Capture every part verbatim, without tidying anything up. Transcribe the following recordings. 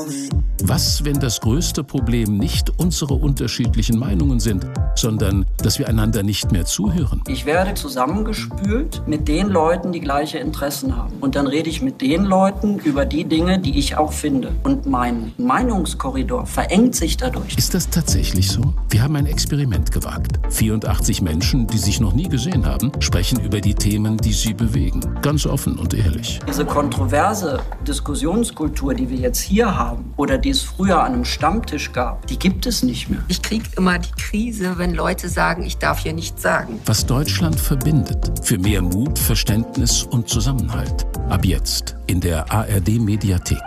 Was, wenn das größte Problem nicht unsere unterschiedlichen Meinungen sind, sondern dass wir einander nicht mehr zuhören? Ich werde zusammengespült mit den Leuten, die gleiche Interessen haben. Und dann rede ich mit den Leuten über die Dinge, die ich auch finde. Und mein Meinungskorridor verengt sich dadurch. Ist das tatsächlich so? Wir haben ein Experiment gewagt. vierundachtzig Menschen, die sich noch nie gesehen haben, sprechen über die Themen, die sie bewegen. Ganz offen und ehrlich. Diese kontroverse Diskussionskultur, die wir jetzt hier haben oder die es früher an einem Stammtisch gab, die gibt es nicht mehr. Ich kriege immer die Krise, wenn Leute sagen, ich darf hier nichts sagen. Was Deutschland verbindet. Für mehr Mut, Verständnis und Zusammenhalt. Ab jetzt in der A R D-Mediathek.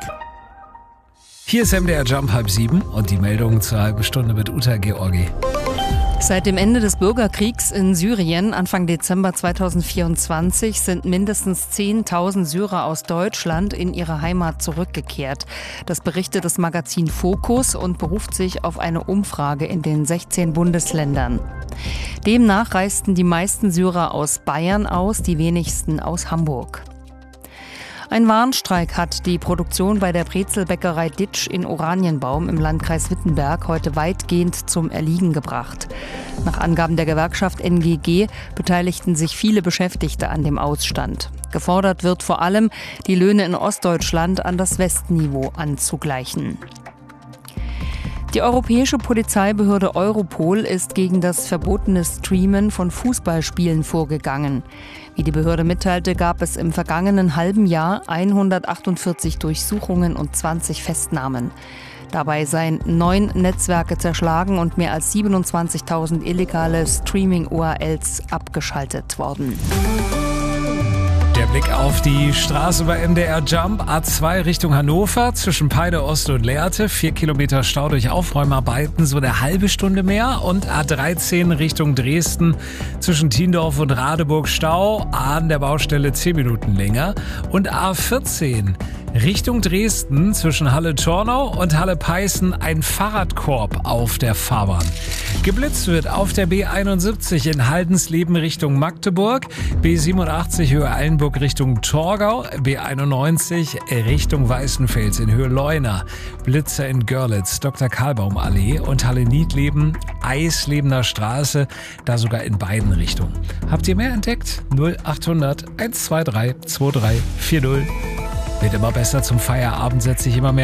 Hier ist M D R Jump halb sieben und die Meldung zur halben Stunde mit Uta Georgi. Seit dem Ende des Bürgerkriegs in Syrien Anfang Dezember zweitausendvierundzwanzig sind mindestens zehntausend Syrer aus Deutschland in ihre Heimat zurückgekehrt. Das berichtet das Magazin Focus und beruft sich auf eine Umfrage in den sechzehn Bundesländern. Demnach reisten die meisten Syrer aus Bayern aus, die wenigsten aus Hamburg. Ein Warnstreik hat die Produktion bei der Brezelbäckerei Ditsch in Oranienbaum im Landkreis Wittenberg heute weitgehend zum Erliegen gebracht. Nach Angaben der Gewerkschaft N G G beteiligten sich viele Beschäftigte an dem Ausstand. Gefordert wird vor allem, die Löhne in Ostdeutschland an das Westniveau anzugleichen. Die europäische Polizeibehörde Europol ist gegen das verbotene Streamen von Fußballspielen vorgegangen. Wie die Behörde mitteilte, gab es im vergangenen halben Jahr hundertachtundvierzig Durchsuchungen und zwanzig Festnahmen. Dabei seien neun Netzwerke zerschlagen und mehr als siebenundzwanzigtausend illegale Streaming-U R Ls abgeschaltet worden. Der Blick auf die Straße bei M D R Jump. A zwei Richtung Hannover, zwischen Peine Ost und Lehrte. Vier Kilometer Stau durch Aufräumarbeiten, so eine halbe Stunde mehr. Und A dreizehn Richtung Dresden, zwischen Tiendorf und Radeburg Stau. An der Baustelle zehn Minuten länger. Und A vierzehn Richtung Dresden, zwischen Halle-Tornau und Halle-Peißen, ein Fahrradkorb auf der Fahrbahn. Geblitzt wird auf der B einundsiebzig in Haldensleben Richtung Magdeburg, B siebenundachtzig Höhe Eilenburg Richtung Torgau, B einundneunzig Richtung Weißenfels in Höhe Leuna, Blitzer in Görlitz, Doktor Karlbaum Allee und Halle-Niedleben, Eislebener Straße, da sogar in beiden Richtungen. Habt ihr mehr entdeckt? null achthundert eins zwei drei zwei drei vier null. Wird immer besser, zum Feierabend setze ich immer mehr